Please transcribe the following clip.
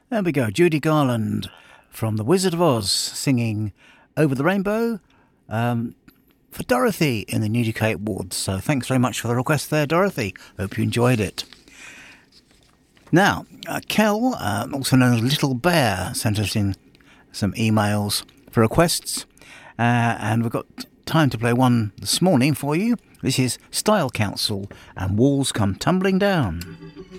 There we go, Judy Garland from The Wizard of Oz singing Over the Rainbow for Dorothy in the New UK Awards. So thanks very much for the request there, Dorothy. Hope you enjoyed it. Now, Kel, also known as Little Bear, sent us in some emails for requests. And we've got time to play one this morning for you. This is Style Council and Walls Come Tumbling Down.